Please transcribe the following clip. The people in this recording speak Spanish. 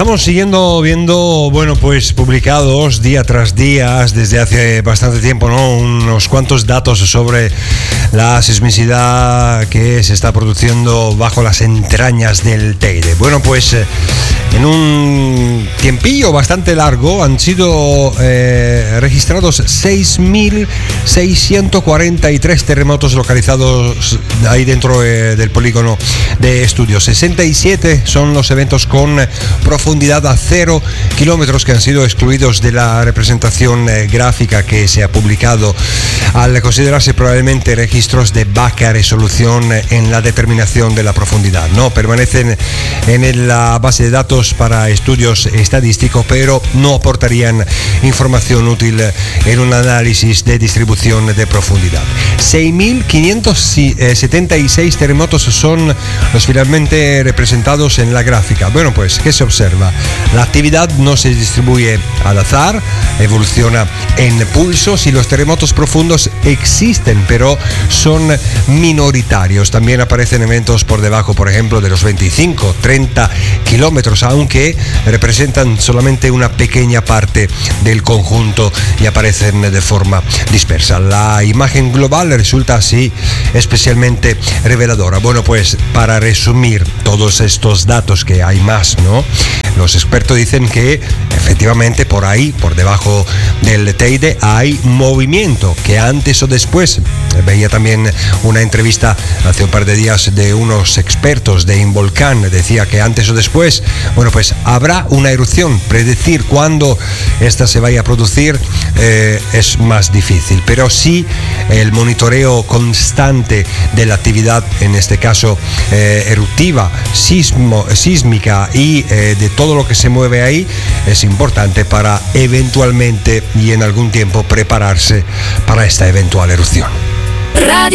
Estamos viendo, bueno, pues publicados día tras día, desde hace bastante tiempo, ¿no? Unos cuantos datos sobre la sismicidad que se está produciendo bajo las entrañas del Teide. Bueno, pues en un tiempillo bastante largo han sido registrados 6.643 terremotos localizados ahí dentro del polígono de estudios. 67 son los eventos con profundidad a 0 kilómetros que han sido excluidos de la representación gráfica que se ha publicado al considerarse probablemente registros de baja resolución en la determinación de la profundidad. No permanecen en la base de datos para estudios estadísticos, pero no aportarían información útil en un análisis de distribución de profundidad. 6.576 terremotos son los finalmente representados en la gráfica. Bueno, pues, ¿qué se observa? La actividad no se distribuye al azar, evoluciona en pulsos y los terremotos profundos existen, pero son minoritarios. También aparecen eventos por debajo, por ejemplo, de los 25-30 kilómetros, aunque representan solamente una pequeña parte del conjunto y aparecen de forma dispersa. La imagen global resulta así especialmente reveladora. Bueno, pues para resumir todos estos datos, que hay más, ¿no? Los expertos dicen que efectivamente por ahí, por debajo del Teide, hay movimiento, que antes o después, veía también una entrevista hace un par de días de unos expertos de Involcán, decía que antes o después, bueno, pues habrá una erupción. Predecir cuándo esta se vaya a producir es más difícil, pero sí el monitoreo constante de la actividad, en este caso eruptiva, sísmica y de todo lo que se mueve ahí, es importante para eventualmente y en algún tiempo prepararse para esta eventual erupción.